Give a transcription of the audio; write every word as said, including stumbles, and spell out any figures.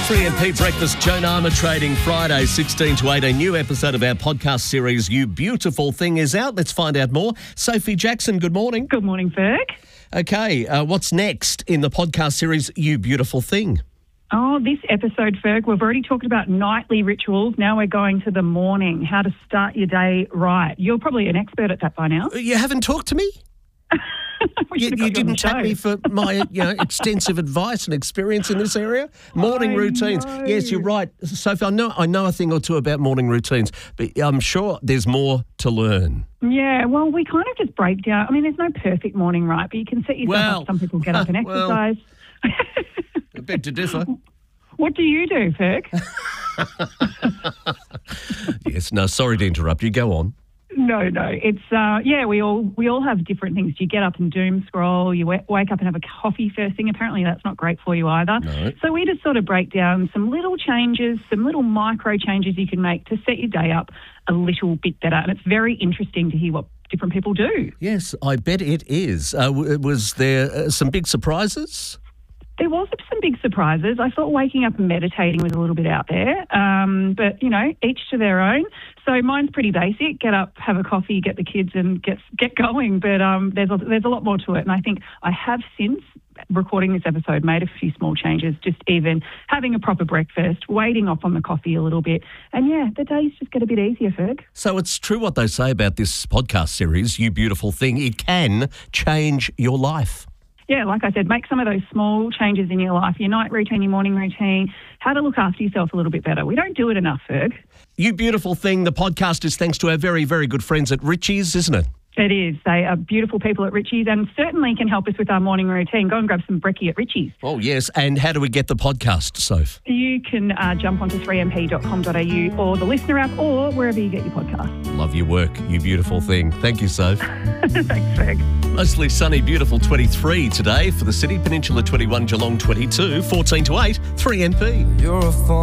three M P Breakfast, Joan Armour Trading, Friday, sixteen to eighteen. A new episode of our podcast series, You Beautiful Thing, is out. Let's find out more. Sophie Jackson, good morning. Good morning, Ferg. Okay, uh, what's next in the podcast series, You Beautiful Thing? Oh, this episode, Ferg, we've already talked about nightly rituals. Now we're going to the morning, how to start your day right. You're probably an expert at that by now. You haven't talked to me? You, you didn't tap me for my you know, extensive advice and experience in this area. Morning I routines. know. Yes, you're right. Sophie, I know, I know a thing or two about morning routines, but I'm sure there's more to learn. Yeah, well, we kind of just break down. I mean, there's no perfect morning, right? But you can set yourself Well, up. Some people get up and well, exercise. I beg to differ. What do you do, Ferg? Yes, no, sorry to interrupt you. Go on. No, no. It's, uh, yeah, we all we all have different things. You get up and doom scroll, you w- wake up and have a coffee first thing. Apparently that's not great for you either. No. So we just sort of break down some little changes, some little micro changes you can make to set your day up a little bit better. And it's very interesting to hear what different people do. Yes, I bet it is. Uh, w- was there uh, some big surprises? There was some big surprises. I thought waking up and meditating was a little bit out there, um, but, you know, each to their own. So mine's pretty basic. Get up, have a coffee, get the kids and get get going. But um, there's, a, there's a lot more to it. And I think I have since recording this episode made a few small changes, just even having a proper breakfast, waiting off on the coffee a little bit. And, yeah, the days just get a bit easier, Ferg. So it's true what they say about this podcast series, You Beautiful Thing. It can change your life. Yeah, like I said, make some of those small changes in your life, your night routine, your morning routine, how to look after yourself a little bit better. We don't do it enough, Ferg. You Beautiful Thing, the podcast is thanks to our very, very good friends at Richie's, isn't it? It is. They are beautiful people at Richie's and certainly can help us with our morning routine. Go and grab some brekkie at Richie's. Oh, yes. And how do we get the podcast, Soph? You can uh, jump onto three m p dot com dot a u or the Listener app or wherever you get your podcast. Love your work, You Beautiful Thing. Thank you, Soph. Thanks, Ferg. Mostly sunny, beautiful twenty-three today for the city. Peninsula twenty-one, Geelong twenty-two, fourteen to eight, three M P. You're a